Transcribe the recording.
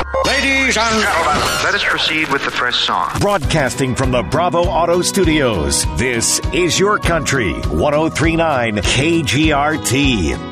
Ladies and gentlemen, let us proceed with the first song. Broadcasting from the Bravo Auto Studios, this is Your Country, 103.9 KGRT.